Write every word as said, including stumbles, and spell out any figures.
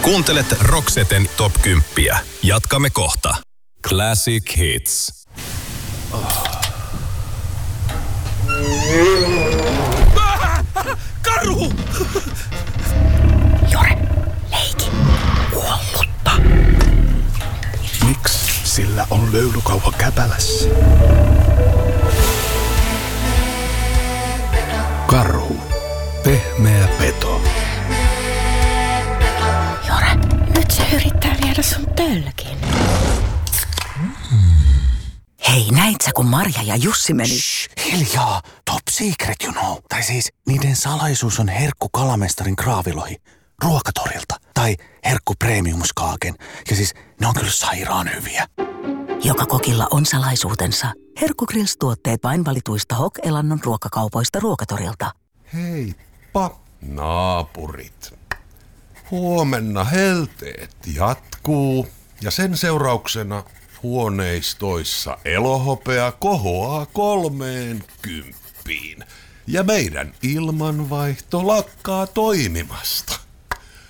Kuuntelet Rokseten Top kymmenen. Jatkamme kohta. Classic Hits. Oh. Karhu! Jore, leiki. Kuollutta. Miksi sillä on löylykauha käpälässä? Karhu. Pehmeä peto. Jore, nyt se yrittää viedä sun tölkin. Hei, näit sä, kun Marja ja Jussi meni? Shh, hiljaa. Top secret, you know. Tai siis, niiden salaisuus on herkku kalamestarin kraavilohi. Ruokatorilta. Tai herkku premiumskaaken. Ja siis, ne on kyllä sairaan hyviä. Joka kokilla on salaisuutensa. Herkku Grills-tuotteet vain valituista Hok-elannon ruokakaupoista Ruokatorilta. Heippa, naapurit. Huomenna helteet jatkuu ja sen seurauksena huoneistoissa elohopea kohoaa kolmeen kymppiin. Ja meidän ilmanvaihto lakkaa toimimasta.